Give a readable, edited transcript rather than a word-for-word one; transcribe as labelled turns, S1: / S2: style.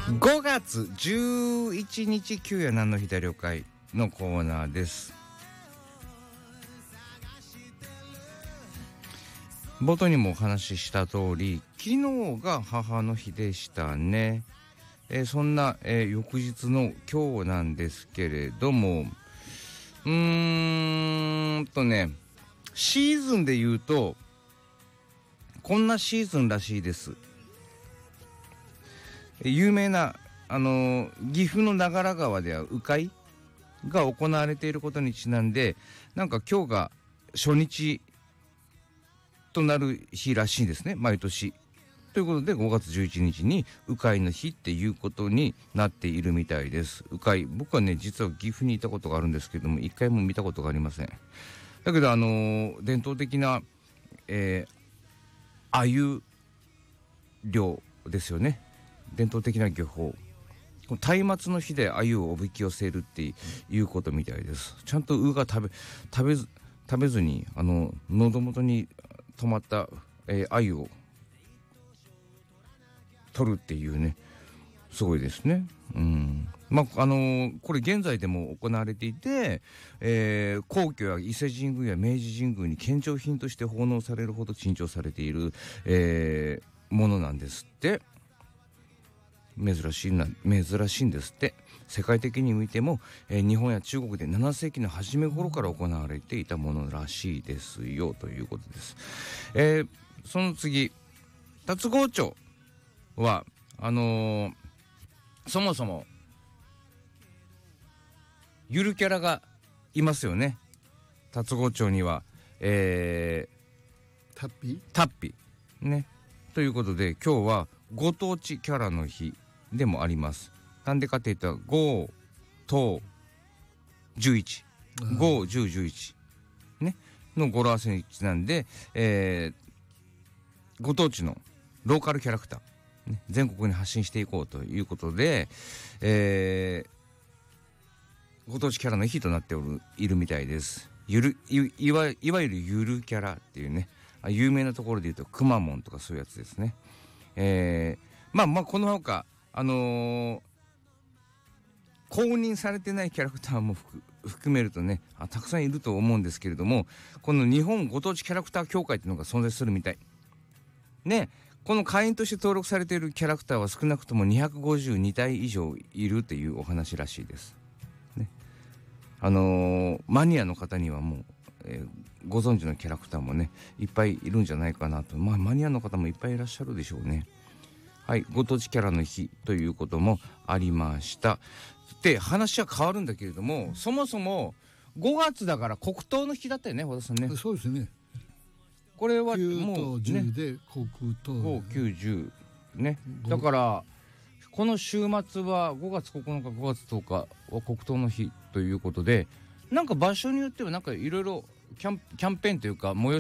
S1: 5月11日旧夜何の日だ了解のコーナーです。冒頭にもお話しした通り、昨日が母の日でしたね。そんな、翌日の今日なんですけれども、シーズンで言うとこんなシーズンらしいです。有名な岐阜の長良川では鵜飼が行われていることにちなんで、なんか今日が初日となる日らしいですね、毎年。ということで5月11日に鵜飼の日っていうことになっているみたいです。鵜飼、僕はね実は岐阜にいたことがあるんですけども、一回も見たことがありません。だけど伝統的な鮎漁ですよね。伝統的な漁法、松明の日で鮎をおびき寄せるっていうことみたいです。ちゃんと鵜が食べずに喉元に止まった鮎を取るっていうね、すごいですね。これ現在でも行われていて、皇居や伊勢神宮や明治神宮に献上品として奉納されるほど珍重されている、ものなんですって。珍しいんですって。世界的に見ても、日本や中国で7世紀の初め頃から行われていたものらしいですよということです。その次、龍郷町はそもそもゆるキャラがいますよね。龍郷町には、タッピね。ということで今日はご当地キャラの日でもあります。なんでかって言ったら5、10、11、5、10、11ねの語呂合わせにちなんで、ご当地のローカルキャラクター、ね、全国に発信していこうということで、ご当地キャラの日となっているみたいです。いわゆるゆるキャラっていうね、有名なところで言うとくまモンとかそういうやつですね。このほか公認されてないキャラクターも含めるとね、たくさんいると思うんですけれども、この日本ご当地キャラクター協会っていうのが存在するみたいね。この会員として登録されているキャラクターは少なくとも252体以上いるというお話らしいですね。マニアの方にはもう、ご存知のキャラクターもねいっぱいいるんじゃないかなと。マニアの方もいっぱいいらっしゃるでしょうね。はい、ご当地キャラの日ということもありました。で、話は変わるんだけれども、そもそも5月だから黒糖の日だったよね、和田さんね。
S2: そうですね。
S1: これは
S2: 9
S1: も
S2: と
S1: う
S2: 10で黒糖、
S1: 5、9、10ね。だからこの週末は5月9日、5月10日は黒糖の日ということで、なんか場所によってはなんかいろいろキャンペーンというか催